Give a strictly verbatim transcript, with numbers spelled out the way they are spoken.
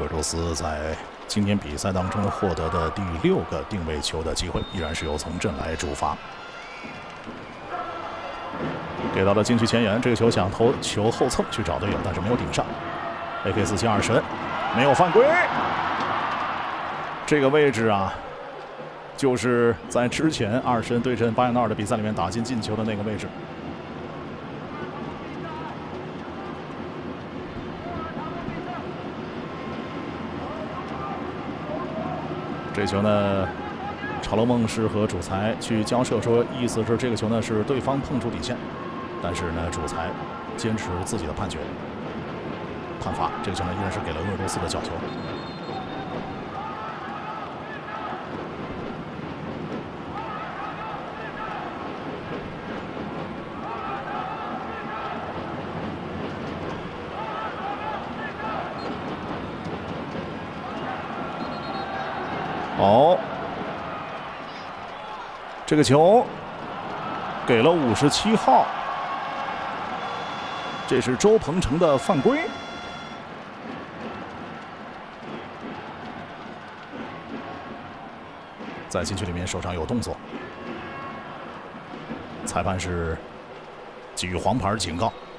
鄂尔多斯在今天比赛当中获得的第六个定位球的机会，依然是由从阵来主罚。给到了禁区前沿，这个球想投球后蹭去找队友，但是没有顶上。A K 四七二神没有犯规，这个位置啊，就是在之前二神对阵巴彦淖尔的比赛里面打进进球的那个位置。这球呢，查罗梦是和主裁去交涉，说意思是这个球呢是对方碰触底线，但是呢主裁坚持自己的判决，判罚。这个球呢依然是给了鄂尔多斯的角球。哦，这个球给了五十七号，这是周鹏程的犯规。在禁区里面手上有动作，裁判是给予黄牌警告。